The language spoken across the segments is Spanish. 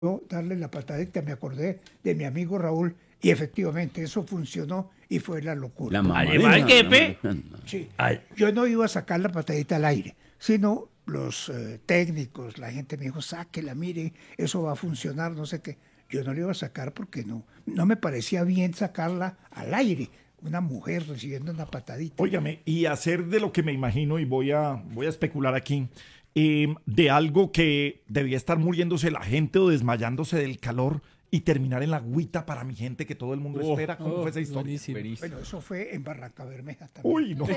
darle la patadita, me acordé de mi amigo Raúl y efectivamente eso funcionó y fue la locura. La mamá Además, de jefe, Sí, ay, yo no iba a sacar la patadita al aire, sino los técnicos, la gente me dijo, sáquela, mire, eso va a funcionar, no sé qué. Yo no la iba a sacar porque no me parecía bien sacarla al aire, una mujer recibiendo una patadita. Óigame, y hacer de lo que me imagino, y voy a especular aquí, de algo que debía estar muriéndose la gente o desmayándose del calor y terminar en la agüita para mi gente que todo el mundo espera. ¿Cómo fue esa historia? Buenísimo. Bueno, eso fue en Barranca Bermeja también. Uy, no.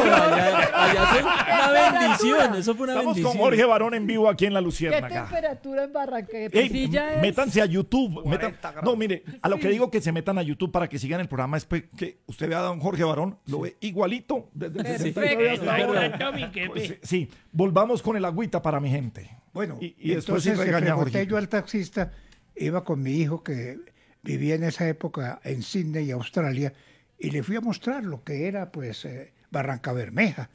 Allá fue una bendición, eso fue una Estamos bendición. con Jorge Barón en vivo aquí en La ¿Qué Luciérnaga. temperatura en Barranca? ¿Qué Ey, piscina es? métanse a YouTube. 40 grados. No, mire, a lo que digo que se metan a YouTube para que sigan el programa es que usted vea a don Jorge Barón, lo ve igualito desde el 69 hasta ahora. Perfecto, mi jefe. Pues, sí, volvamos con el agüita para mi gente. Bueno, y después sí entonces le regaña a pregunté Jorgito. yo al taxista, iba con mi hijo que vivía en esa época en Sydney, Australia, y le fui a mostrar lo que era pues Barranca Bermeja.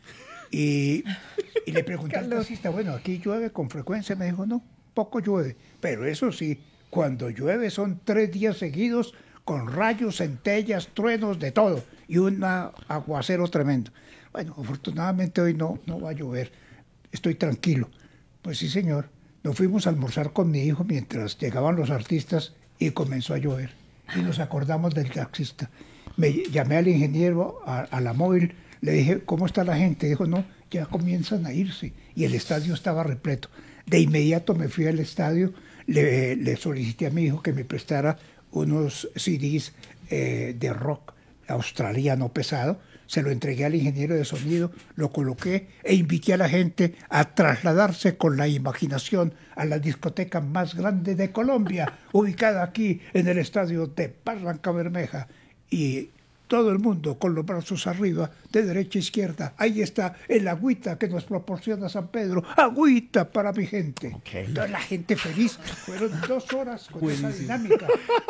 Y le pregunté al taxista, bueno, aquí llueve con frecuencia, me dijo, no, poco llueve, pero eso sí, cuando llueve son 3 días seguidos con rayos, centellas, truenos, de todo, y un aguacero tremendo. Bueno, afortunadamente hoy no va a llover, estoy tranquilo. Pues sí, señor. Nos fuimos a almorzar con mi hijo mientras llegaban los artistas y comenzó a llover. Y nos acordamos del taxista. Me llamé al ingeniero, a la móvil, le dije, ¿cómo está la gente? Dijo, no, ya comienzan a irse. Y el estadio estaba repleto. De inmediato me fui al estadio, le solicité a mi hijo que me prestara unos CDs de rock australiano pesado. Se lo entregué al ingeniero de sonido, lo coloqué e invité a la gente a trasladarse con la imaginación a la discoteca más grande de Colombia, ubicada aquí en el estadio de Barranca Bermeja. Y todo el mundo con los brazos arriba, de derecha a izquierda. Ahí está el agüita que nos proporciona San Pedro. Agüita para mi gente. Okay. Toda la gente feliz. Fueron 2 horas con esa Buenísimo. dinámica.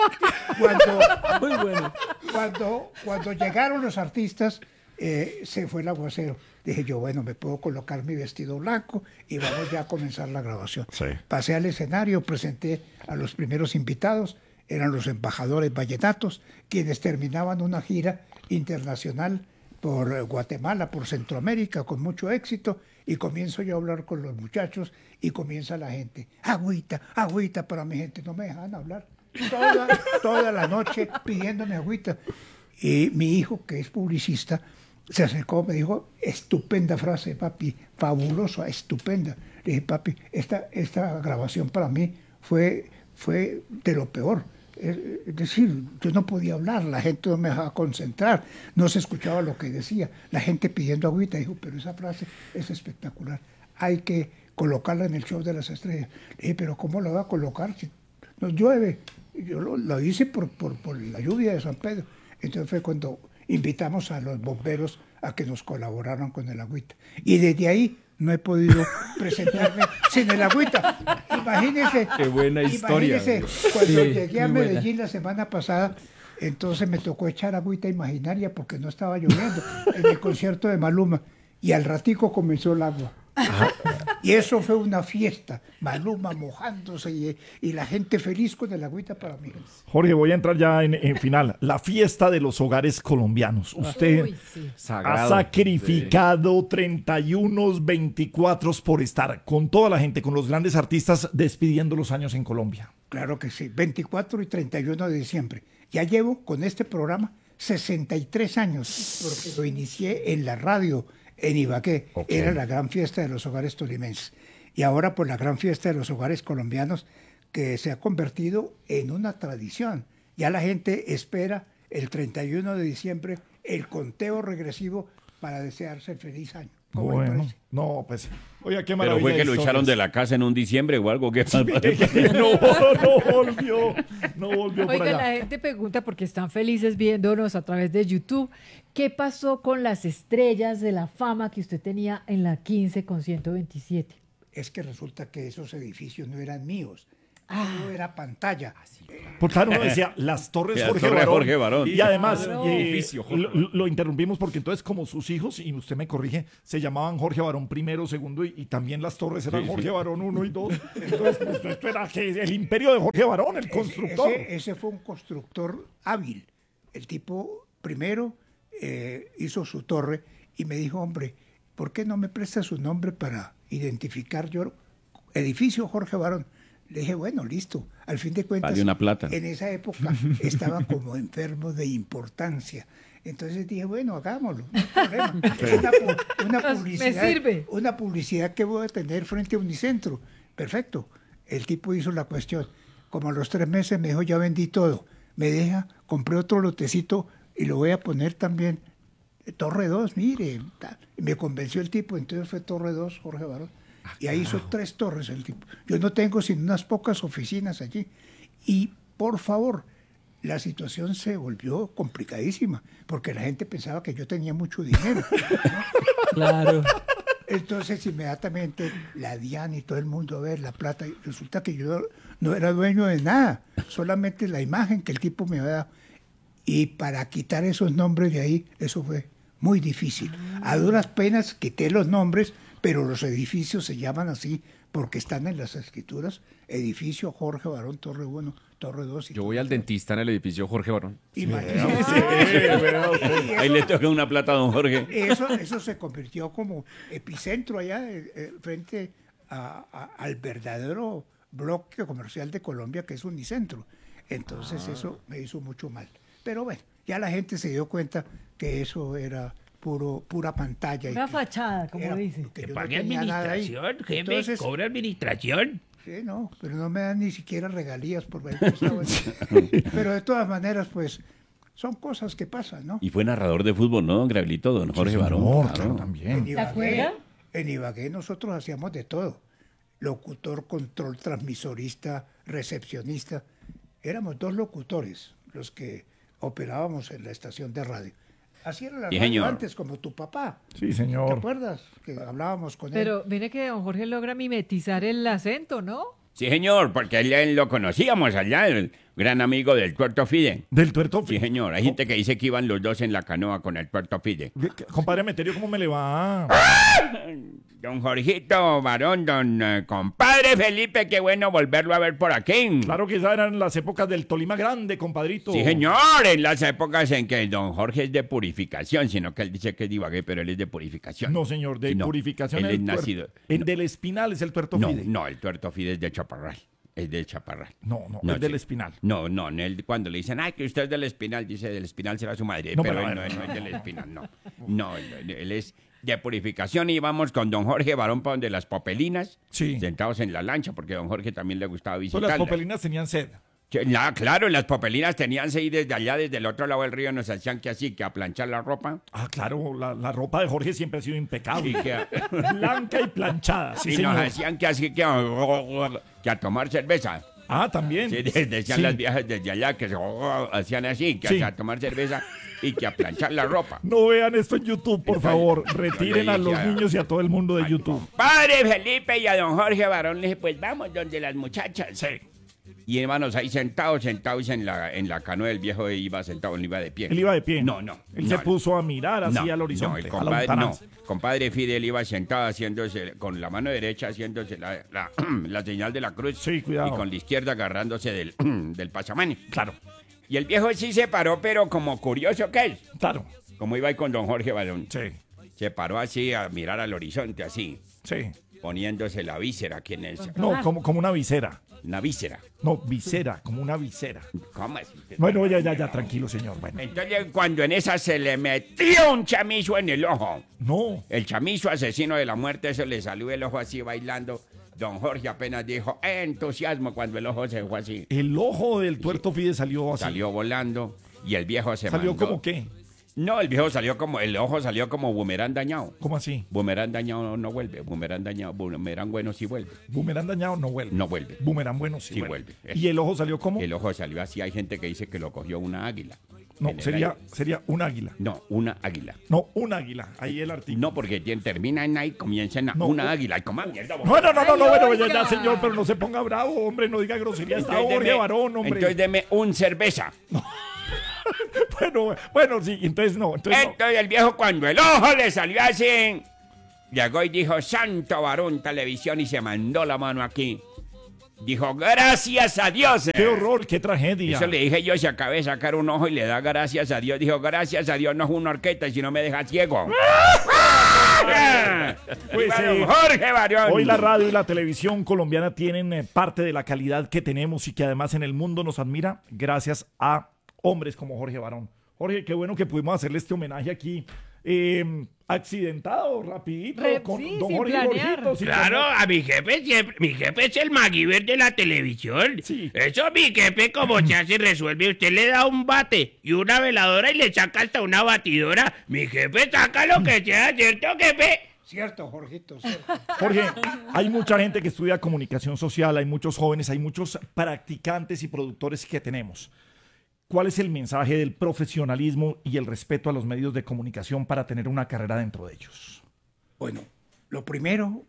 Muy bueno. Cuando llegaron los artistas, se fue el aguacero. Dije yo, bueno, me puedo colocar mi vestido blanco y vamos ya a comenzar la grabación. Sí. Pasé al escenario, presenté a los primeros invitados, eran los embajadores vallenatos, quienes terminaban una gira internacional por Guatemala, por Centroamérica, con mucho éxito, y comienzo yo a hablar con los muchachos y comienza la gente, agüita, agüita para mi gente, no me dejan hablar. Toda la noche pidiéndome agüita. Y mi hijo, que es publicista, se acercó, me dijo, estupenda frase, papi, fabulosa, estupenda. Le dije, papi, esta grabación para mí fue de lo peor. Es decir, yo no podía hablar, la gente no me dejaba concentrar, no se escuchaba lo que decía, la gente pidiendo agüita. Dijo, pero esa frase es espectacular, hay que colocarla en el show de las estrellas. Le dije, pero ¿cómo la va a colocar si no llueve? Yo lo hice por la lluvia de San Pedro. Entonces fue cuando invitamos a los bomberos a que nos colaboraran con el agüita. Y desde ahí no he podido presentarme sin el agüita. Imagínese. Qué buena historia. Imagínese, cuando Sí, llegué a muy buena. Medellín la semana pasada, entonces me tocó echar agüita imaginaria porque no estaba lloviendo en el concierto de Maluma. Y al ratico comenzó el agua. Y eso fue una fiesta. Maluma mojándose y la gente feliz con el agüita para mí. Jorge, voy a entrar ya en final. La fiesta de los hogares colombianos. Usted Uy, sí. ha Sagrado. sacrificado 31, 24 por estar con toda la gente, con los grandes artistas, despidiendo los años en Colombia. Claro que sí, 24 y 31 de diciembre. Ya llevo con este programa 63 años, porque lo inicié en la radio, en Ibagué. Ok. Era la gran fiesta de los hogares tolimenses. Y ahora por la gran fiesta de los hogares colombianos, que se ha convertido en una tradición. Ya la gente espera el 31 de diciembre el conteo regresivo para desearse feliz año. ¿Cómo le Bueno, parece? no, pues, oiga, qué Pero maravilla. fue que lo historias. echaron de la casa en un diciembre o algo. ¿Qué pasó? No volvió por Oiga, allá. la gente pregunta porque están felices viéndonos a través de YouTube. ¿Qué pasó con las estrellas de la fama que usted tenía en la 15 con 127? Es que resulta que esos edificios no eran míos. todo era pantalla. Por claro, uno decía las Torres Las Jorge Torres Barón. Jorge Barón. Y además, Claro. Edificio Jorge lo interrumpimos porque entonces como sus hijos, y usted me corrige, se llamaban Jorge Barón primero, segundo, y también las torres eran Jorge Barón 1 y 2. Entonces, pues, esto era que el imperio de Jorge Barón, el constructor. Ese fue un constructor hábil. El tipo primero hizo su torre y me dijo, hombre, ¿por qué no me presta su nombre para identificar yo? Edificio Jorge Barón. Le dije, bueno, listo. Al fin de cuentas, Vale una plata. en esa época estaba como enfermo de importancia. Entonces dije, bueno, hagámoslo, no hay problema. Es una Me publicidad, sirve. una publicidad que voy a tener frente a Unicentro. Perfecto. El tipo hizo la cuestión. Como a los 3 meses me dijo, ya vendí todo. Me deja, compré otro lotecito y lo voy a poner también. Torre 2, mire. Y me convenció el tipo, entonces fue Torre 2, Jorge Barón. Y ahí hizo 3 torres el tipo. Yo no tengo sino unas pocas oficinas allí. Y por favor, la situación se volvió complicadísima, porque la gente pensaba que yo tenía mucho dinero. Claro. Entonces inmediatamente la DIAN y todo el mundo a ver la plata. Y resulta que yo no era dueño de nada, solamente la imagen que el tipo me había dado. Y para quitar esos nombres de ahí, eso fue muy difícil. A duras penas quité los nombres, pero los edificios se llaman así porque están en las escrituras. Edificio Jorge Barón, Torre 1, Torre 2. Yo voy al dentista en el edificio Jorge Barón. Ahí le toca una plata a don Jorge. Eso se convirtió como epicentro allá frente al verdadero bloque comercial de Colombia, que es Unicentro. Entonces eso me hizo mucho mal. Pero bueno, ya la gente se dio cuenta que eso era pura pantalla. y Una que fachada, como era- dice. que Que yo no pague tenía nada ahí. administración, jefe, Entonces, cobra administración. sí, no, pero no me dan ni siquiera regalías por haber prestado eso. Pero de todas maneras, pues, son cosas que pasan, ¿no? Y fue narrador de fútbol, ¿no, don Gravelito? Don Jorge Barón. Señor, claro. claro, también. ¿Te acuerdas? En Ibagué nosotros hacíamos de todo. Locutor, control, transmisorista, recepcionista. Éramos 2 locutores los que operábamos en la estación de radio. Así era la Sí, radio señor. antes, como tu papá. Sí, ¿Te señor. acuerdas? Que hablábamos con él. Pero mire que don Jorge logra mimetizar el acento, ¿no? Sí, señor, porque él lo conocíamos allá, el gran amigo del Tuerto Fide. Del tuerto. Sí, señor. Hay gente que dice que iban los dos en la canoa con el Tuerto Fide. Compadre Meterio, ¿cómo me le va? Don Jorgito Barón, compadre Felipe, qué bueno volverlo a ver por aquí. Claro que esas eran las épocas del Tolima Grande, compadrito. Sí, señor, en las épocas en que don Jorge es de purificación, sino que él dice que es de Ibagué, pero él es de purificación. No, señor, de Sí, no, purificación. Él el es nacido. El del Espinal es el tuerto No, Fide. no, el Tuerto Fide es de Chaparral. Es del Chaparral. No, el del sí. Espinal. No, él, cuando le dicen, ay, que usted es del Espinal, dice, del Espinal será su madre. No, pero pero él bueno. no es del Espinal, no. No, él es de purificación y íbamos con don Jorge Barón para donde las popelinas, Sí. sentados en la lancha, porque a don Jorge también le gustaba Pues visitarlas. las popelinas tenían sed. Claro, las popelinas tenían ahí desde allá, desde el otro lado del río, nos hacían que así, que a planchar la ropa. Ah, claro, la ropa de Jorge siempre ha sido impecable. Y que, Blanca y planchada, sí, y señor. nos hacían que así, que a tomar cerveza. Ah, también. Sí, decían Sí. las viejas desde allá que hacían así, que Sí. a tomar cerveza y que a planchar la ropa. No vean esto en YouTube, por favor. Retiren a los decía- niños y a todo el mundo de YouTube. Padre Felipe y a don Jorge Barón le dije, pues vamos donde las muchachas. Sí. Y hermanos ahí sentados en la canoa, el viejo iba sentado, no iba de pie. Él iba de pie. No. Él no, se puso a mirar así no, al horizonte. el a la compadre, lontananza. compadre Fidel iba sentado haciéndose, con la mano derecha haciéndose la señal de la cruz. Sí, cuidado. Y con la izquierda agarrándose del pasamani. Claro, Y el viejo sí se paró, pero como curioso que es. claro. Como iba ahí con don Jorge Barón. Sí, Se paró así a mirar al horizonte, así, sí. poniéndose la víscera aquí en el... No, como una visera. Una víscera. No, visera, como una visera. ¿Cómo así? Bueno, ya, tranquilo, señor. Bueno, Entonces, cuando en esa se le metió un chamizo en el ojo, no. el chamizo asesino de la muerte, eso le salió el ojo así bailando. Don Jorge apenas dijo, entusiasmo, cuando el ojo se fue así. El ojo del tuerto Fide salió así. Salió volando y el viejo se ¿Salió mandó. como qué? No, el ojo salió como boomerang dañado. ¿Cómo así? Boomerang dañado no vuelve, boomerang bueno sí vuelve. Boomerang dañado no vuelve. No vuelve. Boomerang bueno sí, Sí vuelve. vuelve. ¿Y el ojo salió como? El ojo salió así, hay gente que dice que lo cogió una águila. No, En el sería un águila. No, una águila. No, un águila. Ahí el artículo. No, porque termina en ahí, comienza en No. una águila. Ay, coma mierda, vos. No, bueno, oiga. ya, señor, pero no se ponga bravo, hombre, no diga grosería. Está Entonces Jorge deme- Barón, hombre. Entonces deme un cerveza. Bueno, sí, entonces no. Entonces el viejo cuando el ojo le salió así, llegó y dijo, Santo Varón Televisión, y se mandó la mano aquí. Dijo, gracias a Dios. Qué horror, qué tragedia. Eso le dije yo, si acabé de sacar un ojo y le da gracias a Dios. Dijo, gracias a Dios no es una orquesta, sino me deja ciego. Pues, ¡Viva don Jorge Barón! Hoy la radio y la televisión colombiana tienen parte de la calidad que tenemos y que además en el mundo nos admira gracias a hombres como Jorge Barón. Jorge, qué bueno que pudimos hacerle este homenaje aquí. Accidentado, rapidito, con Sí, don sin Jorge planear. Borjito, sin Claro, planear. a mi jefe siempre, mi jefe es el MacGyver de la televisión. Sí. Eso mi jefe como se hace resuelve, usted le da un bate y una veladora y le saca hasta una batidora. Mi jefe saca lo que sea, ¿cierto, jefe? Cierto, Jorgito, cierto. Jorge, hay mucha gente que estudia comunicación social, hay muchos jóvenes, hay muchos practicantes y productores que tenemos. ¿Cuál es el mensaje del profesionalismo y el respeto a los medios de comunicación para tener una carrera dentro de ellos? Bueno, lo primero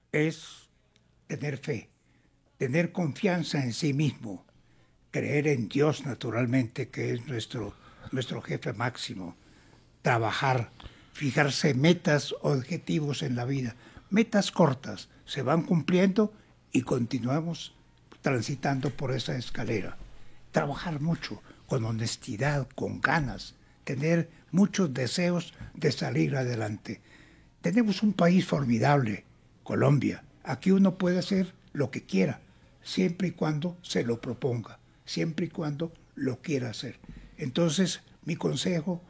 es tener fe, tener confianza en sí mismo, creer en Dios naturalmente, que es nuestro jefe máximo, trabajar, fijarse metas, objetivos en la vida, metas cortas, se van cumpliendo y continuamos transitando por esa escalera. Trabajar mucho, con honestidad, con ganas, tener muchos deseos de salir adelante. Tenemos un país formidable, Colombia. Aquí uno puede hacer lo que quiera, siempre y cuando se lo proponga, siempre y cuando lo quiera hacer. Entonces, mi consejo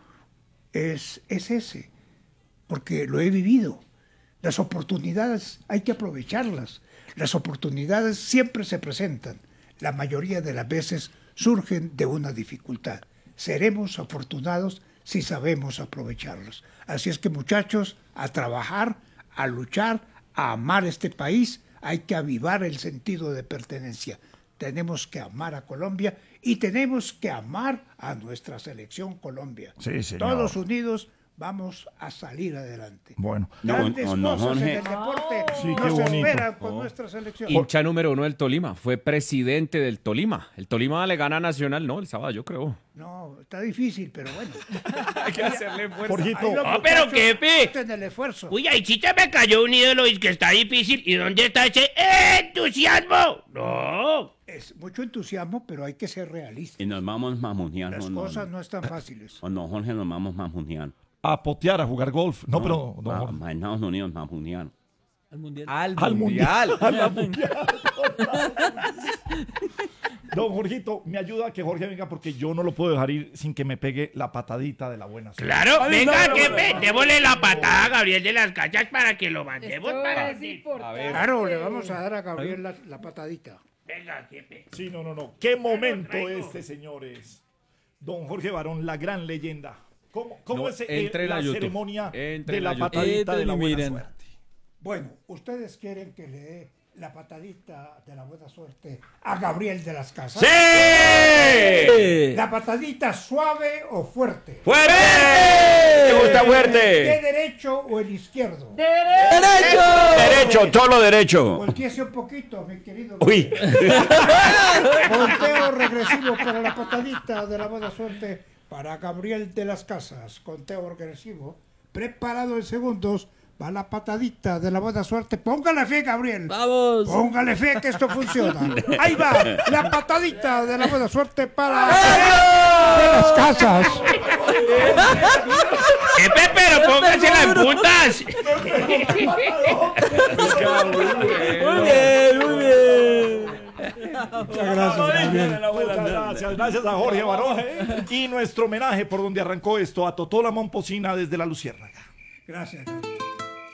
es ese, porque lo he vivido. Las oportunidades hay que aprovecharlas. Las oportunidades siempre se presentan. La mayoría de las veces surgen de una dificultad. Seremos afortunados si sabemos aprovecharlos. Así es que, muchachos, a trabajar, a luchar, a amar este país. Hay que avivar el sentido de pertenencia. Tenemos que amar a Colombia y tenemos que amar a nuestra selección Colombia. Sí, señor. Todos unidos vamos a salir adelante. Bueno, Grandes no, cosas Jorge. en el deporte Sí, qué nos bonito. esperan con nuestra selección. Hincha número 1 del Tolima. Fue presidente del Tolima. El Tolima le gana a Nacional, ¿no? El sábado, yo creo. No, está difícil, pero bueno. Hay que hacerle fuerza. Jorgito, Ahí los Ah, pero muchachos jefe. hacen el esfuerzo. Uy, ahí sí se me cayó un ídolo y que está difícil. ¿Y dónde está ese entusiasmo? No. Es mucho entusiasmo, pero hay que ser realistas. Y nos vamos mamuneando. Las cosas no están fáciles. O no, Jorge, nos vamos mamuneando. a potear, a jugar golf. No, pero... don Jorge. En Estados Unidos mamuneando. Al mundial. Al mundial. A la mundial. Don Jorgito, me ayuda a que Jorge venga porque yo no lo puedo dejar ir sin que me pegue la patadita de la buena suerte. Claro, Ay, venga, no, jefe, démosle la patada a Gabriel de las Cachas para que lo mandemos Esto para es ti. importante. Claro, le vamos a dar a Gabriel la patadita. Venga, jefe. Sí, no. ¿Qué momento este, señores? Don Jorge Barón, la gran leyenda. ¿Cómo No, es entren a la YouTube. ceremonia Entren de la a YouTube. patadita de la Entren y buena miren. suerte? Bueno, ¿ustedes quieren que le dé la patadita de la buena suerte a Gabriel de las Casas? ¡Sí! ¿La patadita suave o fuerte? ¡Fuerte! ¿Te gusta ¿De fuerte? derecho o el izquierdo? Derecho, todo lo derecho. Volteese un poquito, mi querido. Uy. Conteo regresivo para la patadita de la buena suerte para Gabriel de las Casas. Conteo regresivo. Preparado en segundos. Va la patadita de la buena suerte. Póngale fe, Gabriel. ¡Vamos! Póngale fe que esto funciona. Ahí va, la patadita de la buena suerte para de las Casas. Jefe, pero póngasela en puntas. Muy bien, muy bien. Muchas gracias, Gabriel. Muchas gracias a Jorge Barón. Y nuestro homenaje por donde arrancó esto a Totó la Momposina desde la Luciérnaga. Gracias, Gabriel.